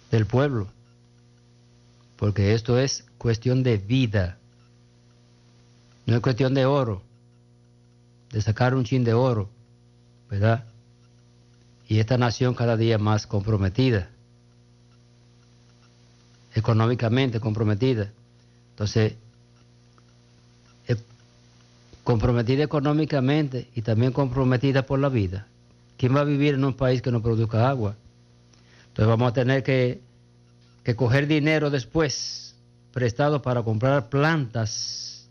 del pueblo, porque esto es cuestión de vida, no es cuestión de oro, de sacar un chin de oro, ¿verdad? Y esta nación cada día más comprometida, económicamente comprometida. Entonces, comprometida económicamente y también comprometida por la vida. ¿Quién va a vivir en un país que no produzca agua? Entonces vamos a tener que coger dinero después, prestado para comprar plantas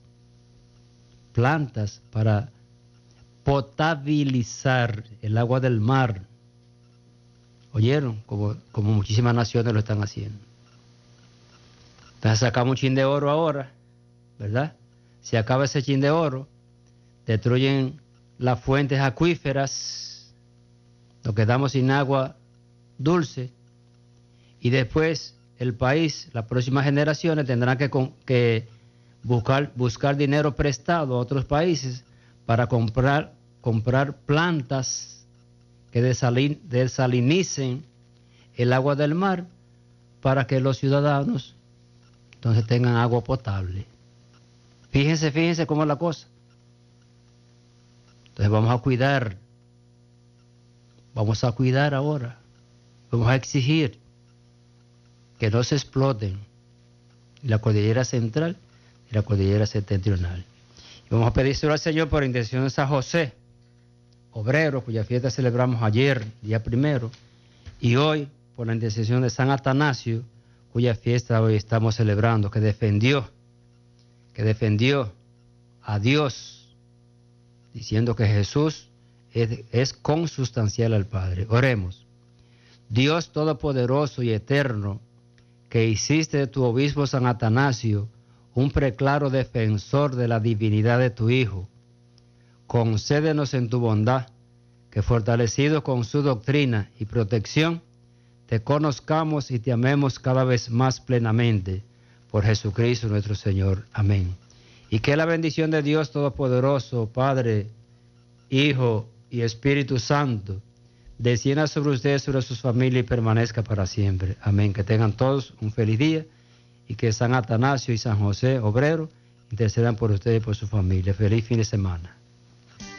para potabilizar el agua del mar. ¿Oyeron? Como muchísimas naciones lo están haciendo. Entonces sacamos un chin de oro ahora, ¿verdad? Se acaba ese chin de oro, destruyen las fuentes acuíferas, nos quedamos sin agua dulce, y después el país, las próximas generaciones tendrán que buscar dinero prestado a otros países para comprar plantas que desalinicen el agua del mar para que los ciudadanos entonces tengan agua potable. Fíjense cómo es la cosa. Entonces vamos a cuidar ahora, vamos a exigir que no se exploten la cordillera central y la cordillera septentrional. Y vamos a pedírselo al Señor por intención de San José, obrero, cuya fiesta celebramos ayer, día 1, y hoy por la intercesión de San Atanasio, cuya fiesta hoy estamos celebrando, que defendió a Dios, diciendo que Jesús es consustancial al Padre. Oremos. Dios Todopoderoso y Eterno, que hiciste de tu obispo San Atanasio un preclaro defensor de la divinidad de tu Hijo, concédenos en tu bondad que, fortalecidos con su doctrina y protección, te conozcamos y te amemos cada vez más plenamente, por Jesucristo nuestro Señor. Amén. Y que la bendición de Dios Todopoderoso, Padre, Hijo y Espíritu Santo, descienda sobre ustedes, sobre sus familias y permanezca para siempre. Amén. Que tengan todos un feliz día y que San Atanasio y San José, obrero, intercedan por ustedes y por su familia. Feliz fin de semana.